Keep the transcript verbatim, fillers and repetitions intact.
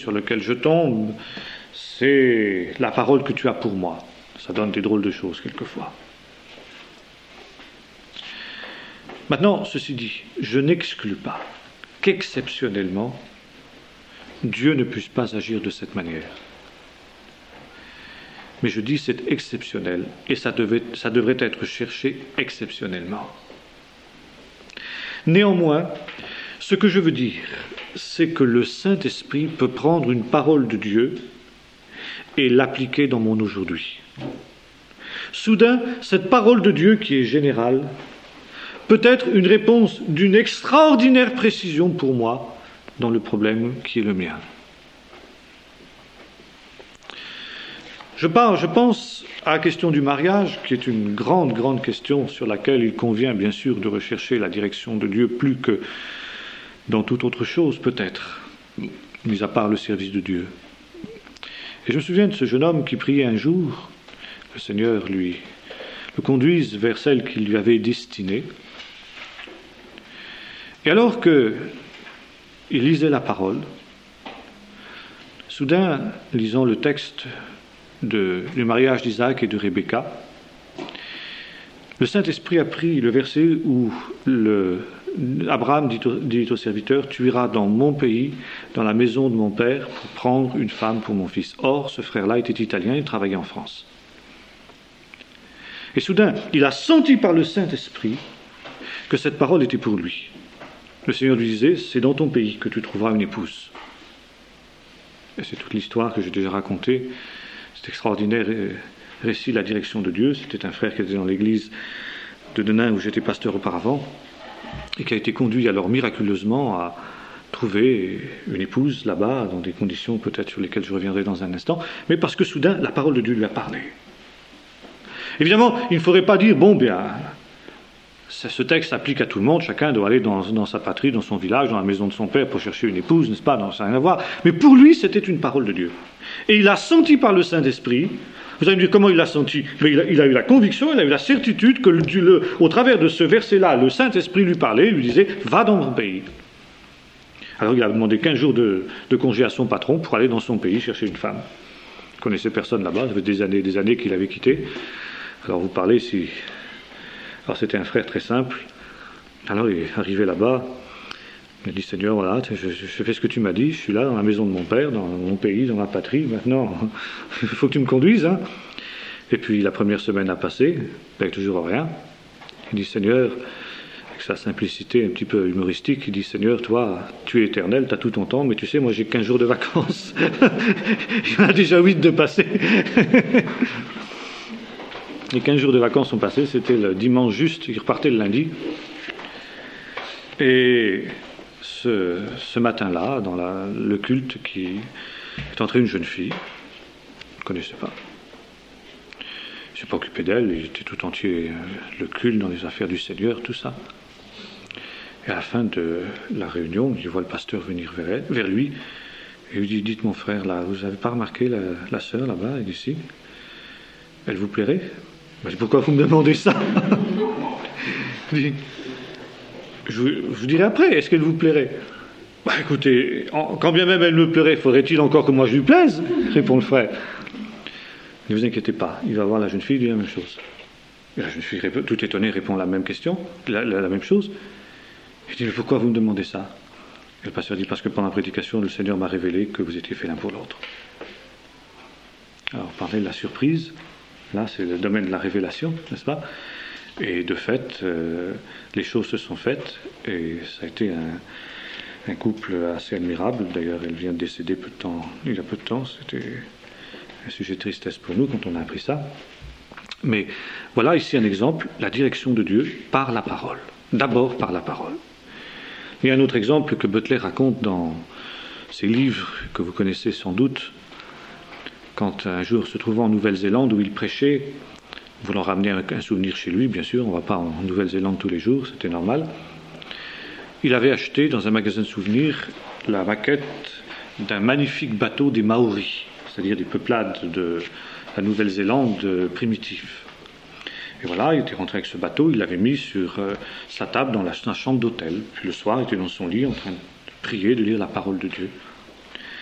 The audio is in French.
sur lequel je tombe, c'est la parole que tu as pour moi. Ça donne des drôles de choses quelquefois. Maintenant, ceci dit, je n'exclus pas qu'exceptionnellement, Dieu ne puisse pas agir de cette manière. Mais je dis c'est exceptionnel, et ça, devait, ça devrait être cherché exceptionnellement. Néanmoins, ce que je veux dire, c'est que le Saint-Esprit peut prendre une parole de Dieu et l'appliquer dans mon aujourd'hui. Soudain, cette parole de Dieu qui est générale peut être une réponse d'une extraordinaire précision pour moi dans le problème qui est le mien. Je, parle, je pense à la question du mariage, qui est une grande, grande question sur laquelle il convient bien sûr de rechercher la direction de Dieu plus que dans toute autre chose, peut-être, mis à part le service de Dieu. Et je me souviens de ce jeune homme qui priait un jour, le Seigneur lui le conduise vers celle qu'il lui avait destinée. Et alors qu'il lisait la parole, soudain, lisant le texte de, du mariage d'Isaac et de Rebecca, le Saint-Esprit a pris le verset où le, Abraham dit au, dit au serviteur « Tu iras dans mon pays, dans la maison de mon père, pour prendre une femme pour mon fils. » Or, ce frère-là était italien, il travaillait en France. Et soudain, il a senti par le Saint-Esprit que cette parole était pour lui. Le Seigneur lui disait « C'est dans ton pays que tu trouveras une épouse. » Et c'est toute l'histoire que j'ai déjà racontée. Cet extraordinaire récit de la direction de Dieu. C'était un frère qui était dans l'église de Denain où j'étais pasteur auparavant et qui a été conduit alors miraculeusement à trouver une épouse là-bas dans des conditions peut-être sur lesquelles je reviendrai dans un instant, mais parce que soudain la parole de Dieu lui a parlé. Évidemment, il ne faudrait pas dire, bon, bien, ce texte s'applique à tout le monde, chacun doit aller dans, dans sa patrie, dans son village, dans la maison de son père pour chercher une épouse, n'est-ce pas? Non, ça n'a rien à voir. Mais pour lui, c'était une parole de Dieu. Et il a senti par le Saint-Esprit, vous allez me dire comment il l'a senti? Mais il a, il a eu la conviction, il a eu la certitude que, le, le, au travers de ce verset-là, le Saint-Esprit lui parlait, lui disait, va dans mon pays. Alors il a demandé quinze jours de, de congé à son patron pour aller dans son pays chercher une femme. Il ne connaissait personne là-bas, ça fait des années des années qu'il avait quitté. Alors vous parlez si... Alors c'était un frère très simple. Alors il est arrivé là-bas, il a dit Seigneur, voilà, je, je, je fais ce que tu m'as dit, je suis là dans la maison de mon père, dans mon pays, dans ma patrie, maintenant il faut que tu me conduises. Hein. Et puis la première semaine a passé, avec toujours rien. Il dit Seigneur, avec sa simplicité un petit peu humoristique, il dit Seigneur, toi, tu es éternel, tu as tout ton temps, mais tu sais, moi j'ai quinze jours de vacances. Il y en a déjà huit de passés. Les quinze jours de vacances sont passés, c'était le dimanche juste, il repartait le lundi. Et ce, ce matin-là, dans la, le culte, qui est entrée une jeune fille, je ne connaissais pas. Je ne suis pas occupé d'elle, il était tout entier, le culte dans les affaires du Seigneur, tout ça. Et à la fin de la réunion, il voit le pasteur venir vers, elle, vers lui, et il lui dit, dites mon frère, là, vous n'avez pas remarqué la, la sœur là-bas, elle est ici, elle vous plairait? Je dis, pourquoi vous me demandez ça? je, dis, je, vous, je vous dirai après, est-ce qu'elle vous plairait? Bah écoutez, en, quand bien même elle me plairait, faudrait-il encore que moi je lui plaise? Répond le frère. Ne vous inquiétez pas, il va voir la jeune fille, il dit la même chose. Et la jeune fille, tout étonnée, répond la même question, la, la, la même chose. Je dis, mais pourquoi vous me demandez ça? Et le pasteur dit, parce que pendant la prédication, le Seigneur m'a révélé que vous étiez fait l'un pour l'autre. Alors, parler de la surprise. Là, c'est le domaine de la révélation, n'est-ce pas? Et de fait, euh, les choses se sont faites, et ça a été un, un couple assez admirable. D'ailleurs, elle vient de décéder peu de temps, il y a peu de temps. C'était un sujet de tristesse pour nous quand on a appris ça. Mais voilà ici un exemple, la direction de Dieu par la parole. D'abord par la parole. Il y a un autre exemple que Butler raconte dans ses livres, que vous connaissez sans doute, quand un jour, se trouvant en Nouvelle-Zélande où il prêchait, voulant ramener un, un souvenir chez lui, bien sûr, on ne va pas en Nouvelle-Zélande tous les jours, c'était normal, il avait acheté dans un magasin de souvenirs la maquette d'un magnifique bateau des Maoris, c'est-à-dire des peuplades de la Nouvelle-Zélande primitive. Et voilà, il était rentré avec ce bateau, il l'avait mis sur euh, sa table dans la, sa chambre d'hôtel. Puis le soir, il était dans son lit en train de prier, de lire la parole de Dieu.